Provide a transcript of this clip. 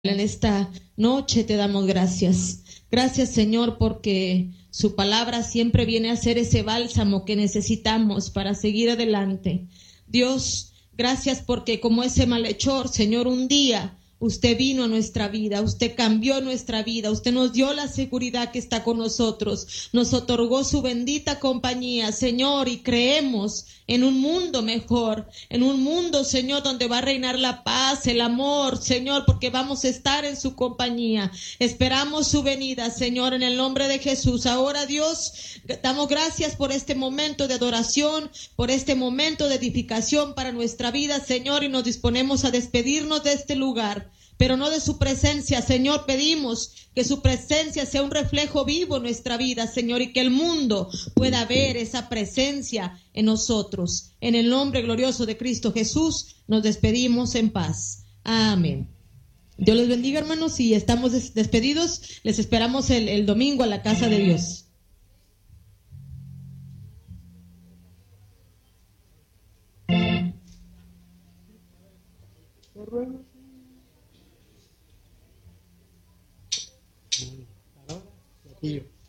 En esta noche te damos gracias. Gracias, Señor, porque su palabra siempre viene a ser ese bálsamo que necesitamos para seguir adelante. Dios, gracias porque como ese malhechor, Señor, un día usted vino a nuestra vida, usted cambió nuestra vida, usted nos dio la seguridad que está con nosotros, nos otorgó su bendita compañía, Señor, y creemos en un mundo mejor, en un mundo, Señor, donde va a reinar la paz, el amor, Señor, porque vamos a estar en su compañía. Esperamos su venida, Señor, en el nombre de Jesús. Ahora, Dios, damos gracias por este momento de adoración, por este momento de edificación para nuestra vida, Señor, y nos disponemos a despedirnos de este lugar, pero no de su presencia, Señor. Pedimos que su presencia sea un reflejo vivo en nuestra vida, Señor, y que el mundo pueda ver esa presencia en nosotros. En el nombre glorioso de Cristo Jesús, nos despedimos en paz. Amén. Dios les bendiga, hermanos, y estamos despedidos. Les esperamos el domingo a la casa de Dios. Ahora,